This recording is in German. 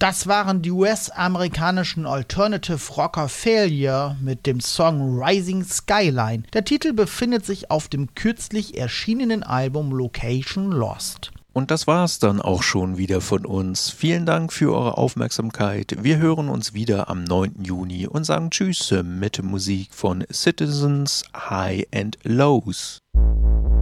Das waren die US-amerikanischen Alternative Rocker Failure mit dem Song Rising Skyline. Der Titel befindet sich auf dem kürzlich erschienenen Album Location Lost. Und das war's dann auch schon wieder von uns. Vielen Dank für eure Aufmerksamkeit. Wir hören uns wieder am 9. Juni und sagen Tschüss mit Musik von Citizens High and Lows.